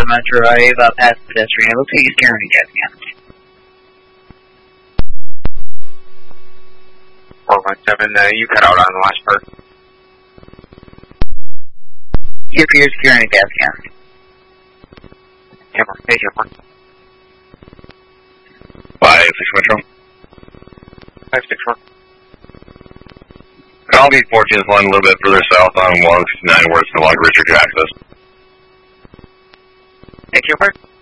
Metro Drive, past pedestrian. It looks like he's carrying a gas can. 417, you cut out on the last part. He appears carrying a gas can. Camera, hey, camera. 5-6 Metro. 561. Call me 14th line a little bit further south on 169 where it's no longer restricted access. Hey, camera.